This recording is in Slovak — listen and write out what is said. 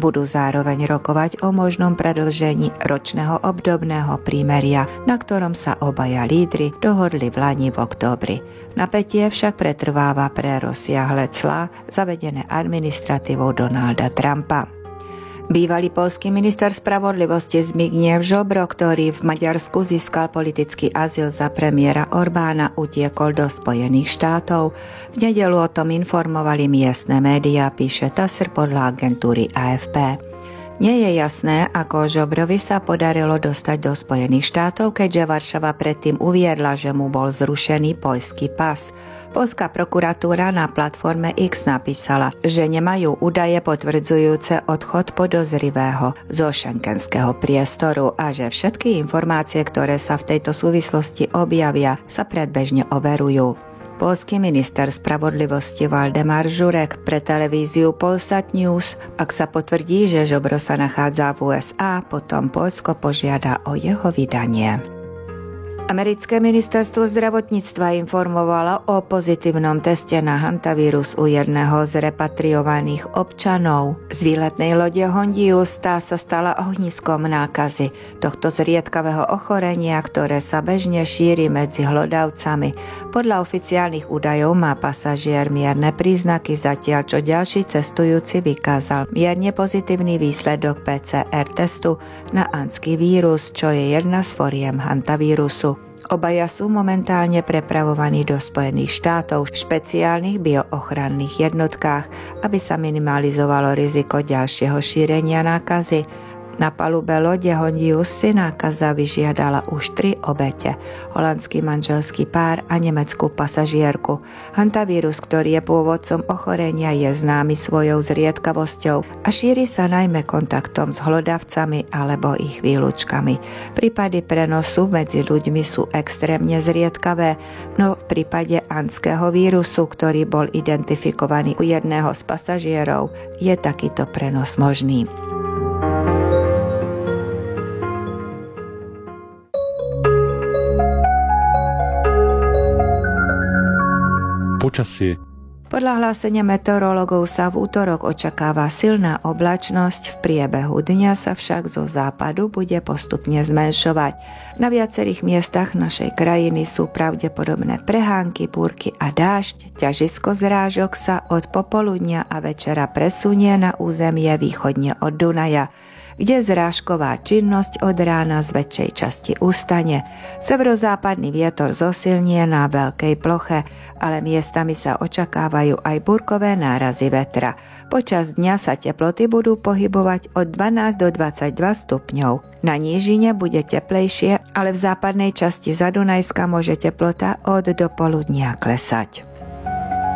Budú zároveň rokovať o možnom predĺžení ročného obdobného prímeria, na ktorom sa obaja lídri dohodli v lani v októbri. Napätie však pretrváva pre rozsiahle clá zavedené administratívou Donalda Trumpa. Bývalý poľský minister spravodlivosti Zbigniew Ziobro, ktorý v Maďarsku získal politický azyl za premiéra Orbána, utiekol do Spojených štátov. V nedeľu o tom informovali miestne médiá, píše TASR podľa agentúry AFP. Nie je jasné, ako Ziobrovi sa podarilo dostať do Spojených štátov, keďže Varšava predtým uviedla, že mu bol zrušený poľský pas. Poľská prokuratúra na platforme X napísala, že nemajú údaje potvrdzujúce odchod podozrivého zo schengenského priestoru a že všetky informácie, ktoré sa v tejto súvislosti objavia, sa predbežne overujú. Poľský minister spravodlivosti Valdemar Žurek pre televíziu Polsat News: ak sa potvrdí, že Ziobro sa nachádza v USA, potom Poľsko požiada o jeho vydanie. Americké ministerstvo zdravotníctva informovalo o pozitívnom teste na hantavírus u jedného z repatriovaných občanov. Z výletnej lode Hondius tá sa stala ohniskom nákazy tohto zriedkavého ochorenia, ktoré sa bežne šíri medzi hlodavcami. Podľa oficiálnych údajov má pasažier mierne príznaky, zatiaľ čo ďalší cestujúci vykázal mierne pozitívny výsledok PCR testu na anský vírus, čo je jedna z foriem hantavírusu. Obaja sú momentálne prepravovaní do Spojených štátov v špeciálnych bioochranných jednotkách, aby sa minimalizovalo riziko ďalšieho šírenia nákazy. Na palube lode Hondius si nákaza vyžiadala už 3 obete. Holandský manželský pár a nemeckú pasažierku. Hantavírus, ktorý je pôvodcom ochorenia, je známy svojou zriedkavosťou a šíri sa najmä kontaktom s hlodavcami alebo ich výlučkami. Prípady prenosu medzi ľuďmi sú extrémne zriedkavé, no v prípade anského vírusu, ktorý bol identifikovaný u jedného z pasažierov, je takýto prenos možný. Počasie. Podľa hlásenia meteorológov sa v útorok očakáva silná oblačnosť, v priebehu dňa sa však zo západu bude postupne zmenšovať. Na viacerých miestach našej krajiny sú pravdepodobné prehánky, búrky a dážď. Ťažisko zrážok sa od popoludnia a večera presunie na územie východne od Dunaja, kde zrážková činnosť od rána z väčšej časti ustane. Severozápadný vietor zosilnie na veľkej ploche, ale miestami sa očakávajú aj búrkové nárazy vetra. Počas dňa sa teploty budú pohybovať od 12 do 22 stupňov. Na nížine bude teplejšie, ale v západnej časti Zadunajska môže teplota od dopoludnia klesať.